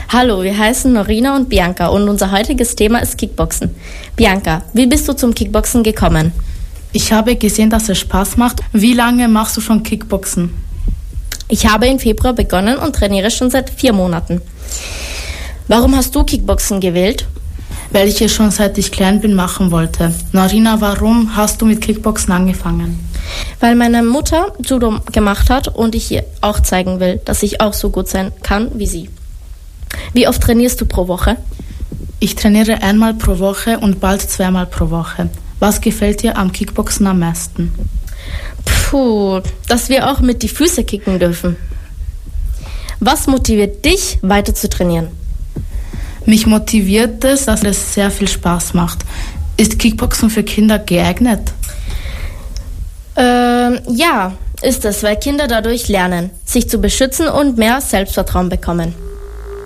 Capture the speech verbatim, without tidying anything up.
Hallo, wir heißen Norina und Bianca und unser heutiges Thema ist Kickboxen. Bianca, wie bist du zum Kickboxen gekommen? Ich habe gesehen, dass es Spaß macht. Wie lange machst du schon Kickboxen? Ich habe im Februar begonnen und trainiere schon seit vier Monaten. Warum hast du Kickboxen gewählt? Weil ich es schon seit ich klein bin machen wollte. Norina, warum hast du mit Kickboxen angefangen? Weil meine Mutter Judo gemacht hat und ich ihr auch zeigen will, dass ich auch so gut sein kann wie sie. Wie oft trainierst du pro Woche? Ich trainiere einmal pro Woche und bald zweimal pro Woche. Was gefällt dir am Kickboxen am meisten? Puh, dass wir auch mit die Füße kicken dürfen. Was motiviert dich, weiter zu trainieren? Mich motiviert es, dass es sehr viel Spaß macht. Ist Kickboxen für Kinder geeignet? Ähm, ja, ist es, weil Kinder dadurch lernen, sich zu beschützen und mehr Selbstvertrauen bekommen.